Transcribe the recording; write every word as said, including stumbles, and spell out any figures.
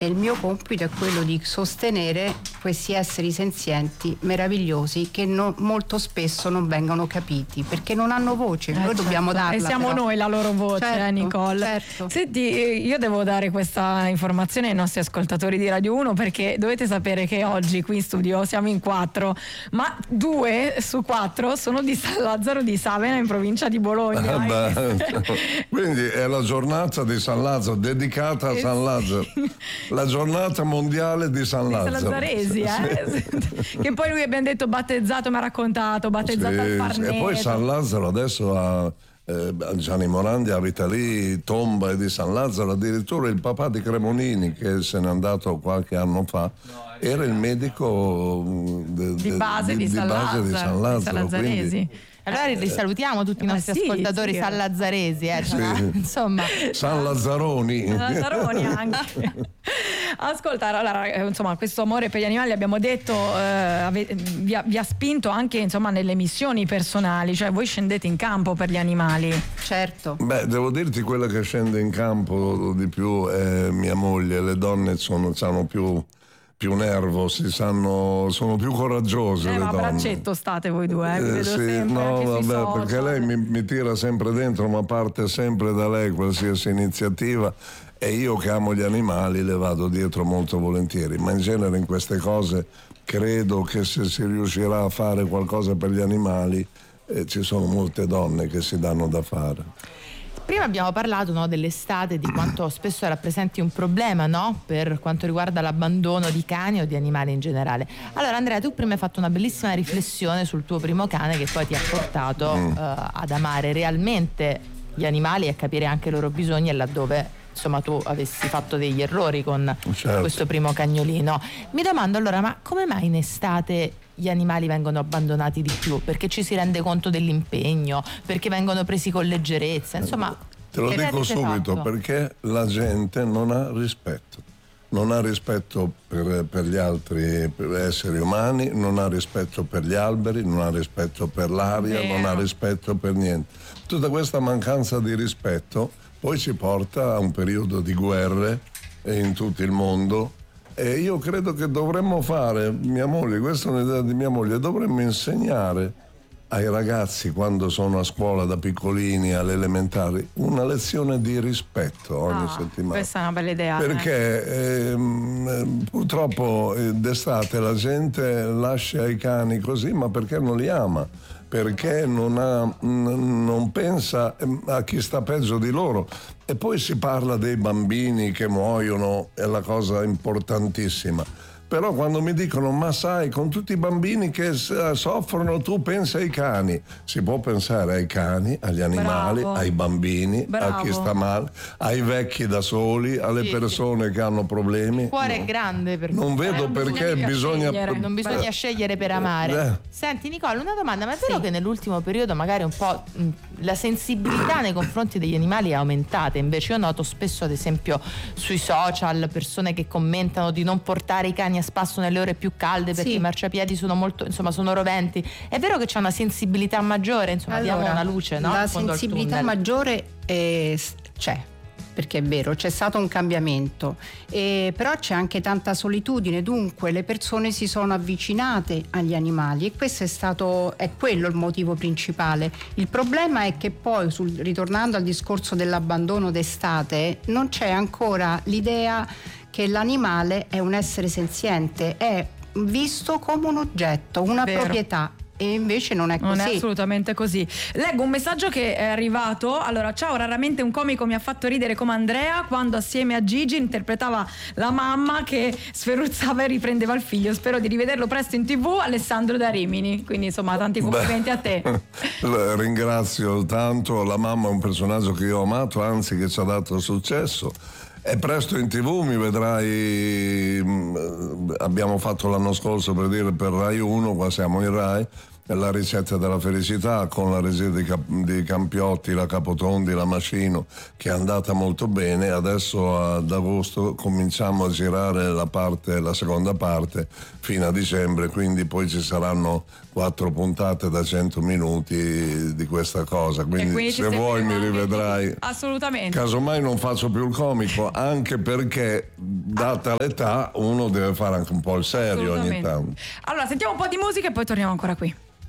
E il mio compito è quello di sostenere questi esseri senzienti meravigliosi che no, molto spesso non vengono capiti perché non hanno voce. Eh, noi certo. dobbiamo darla. E siamo però. noi la loro voce, certo, eh, Nicole. Certo. Senti, io devo dare questa informazione ai nostri ascoltatori di Radio uno perché dovete sapere che oggi qui in studio siamo in quattro, ma due su quattro sono di San Lazzaro di Savena in provincia di Bologna. Ah, quindi è la giornata di San Lazzaro, dedicata a San Lazzaro. La giornata mondiale di San Lazzaro. San Lazzaresi, eh? Sì. Che poi lui abbiamo detto battezzato, mi ha raccontato, battezzato sì, al Farneto. E poi San Lazzaro adesso ha eh, Gianni Morandi abita lì, tomba di San Lazzaro, addirittura il papà di Cremonini che se n'è andato qualche anno fa era il medico de, de, di base di, di, San, base Lazzaro, di San Lazzaro. San Lazzaresi. Quindi, allora li salutiamo tutti i nostri sì, ascoltatori sì, San Lazzaresi, eh, sì. cioè, insomma. San Lazzaroni. San Lazzaroni anche. Ascolta, allora, insomma, questo amore per gli animali abbiamo detto eh, vi, ha, vi ha spinto anche insomma nelle missioni personali, cioè voi scendete in campo per gli animali. Certo. Beh, devo dirti, quella che scende in campo di più è mia moglie. Le donne sono, hanno più più nervo, si sanno, sono più coraggiose eh, le ma donne. a braccetto state voi due, eh, vi vedo sì, sempre, no, anche sui vabbè, social. perché lei mi, mi tira sempre dentro, ma parte sempre da lei qualsiasi iniziativa, e io che amo gli animali le vado dietro molto volentieri, ma in genere in queste cose credo che se si riuscirà a fare qualcosa per gli animali eh, ci sono molte donne che si danno da fare. Prima abbiamo parlato, no, dell'estate, di quanto spesso rappresenti un problema, no, per quanto riguarda l'abbandono di cani o di animali in generale. Allora Andrea, tu prima hai fatto una bellissima riflessione sul tuo primo cane che poi ti ha portato mm. uh, ad amare realmente gli animali e a capire anche i loro bisogni e laddove insomma tu avessi fatto degli errori con certo. questo primo cagnolino. Mi domando allora, ma come mai in estate gli animali vengono abbandonati di più? Perché ci si rende conto dell'impegno, perché vengono presi con leggerezza, insomma. Te lo dico subito, fatto? Perché la gente non ha rispetto. Non ha rispetto per, per gli altri esseri umani, non ha rispetto per gli alberi, non ha rispetto per l'aria, Vero. non ha rispetto per niente. Tutta questa mancanza di rispetto poi ci porta a un periodo di guerre in tutto il mondo. E io credo che dovremmo fare, mia moglie, questa è un'idea di mia moglie, dovremmo insegnare ai ragazzi quando sono a scuola da piccolini alle elementari una lezione di rispetto ogni ah, settimana. Questa è una bella idea. Perché eh. ehm, purtroppo d'estate la gente lascia i cani così, ma perché non li ama? Perché non, ha, non pensa a chi sta peggio di loro. E poi si parla dei bambini che muoiono, è la cosa importantissima. Però quando mi dicono, ma sai, con tutti i bambini che soffrono tu pensa ai cani. Si può pensare ai cani, agli animali, Bravo. ai bambini, Bravo. a chi sta male, ai vecchi da soli, alle sì, persone sì. che hanno problemi. Il cuore no. è grande per Non vedo non perché bisogna... scegliere, non bisogna Beh. scegliere per amare. Eh. Senti Nicole, una domanda, ma è vero Sì. che nell'ultimo periodo magari un po' mh, la sensibilità nei confronti degli animali è aumentata? Invece io noto spesso ad esempio sui social persone che commentano di non portare i cani a spasso nelle ore più calde perché Sì. i marciapiedi sono molto, insomma, sono roventi. È vero che c'è una sensibilità maggiore, insomma, Allora, diamo una luce, no? La in fondo al sensibilità tunnel. maggiore è, c'è, perché è vero, c'è stato un cambiamento, e però c'è anche tanta solitudine, dunque le persone si sono avvicinate agli animali e questo è stato, è quello il motivo principale. Il problema è che poi, sul, ritornando al discorso dell'abbandono d'estate, non c'è ancora l'idea che l'animale è un essere senziente, è visto come un oggetto, una Vero. proprietà. E invece non è così. Non è assolutamente così. Leggo un messaggio che è arrivato. Allora, ciao, raramente un comico mi ha fatto ridere come Andrea quando assieme a Gigi interpretava la mamma che sferruzzava e riprendeva il figlio. Spero di rivederlo presto in tv. Alessandro da Rimini. Quindi insomma tanti complimenti Beh, a te. Ringrazio tanto. La mamma è un personaggio che io ho amato, anzi che ci ha dato successo. E presto in tv mi vedrai, abbiamo fatto l'anno scorso per dire per Rai uno, qua siamo in Rai, la ricetta della felicità con la regia di, Cap- di Campiotti, la Capotondi, la Macino, che è andata molto bene. Adesso ad agosto cominciamo a girare la parte, la seconda parte fino a dicembre, quindi poi ci saranno quattro puntate da cento minuti di questa cosa, quindi, quindi se vuoi mi rivedrai. Assolutamente. Casomai non faccio più il comico, anche perché data l'età uno deve fare anche un po' il serio ogni tanto. Allora sentiamo un po' di musica e poi torniamo ancora qui.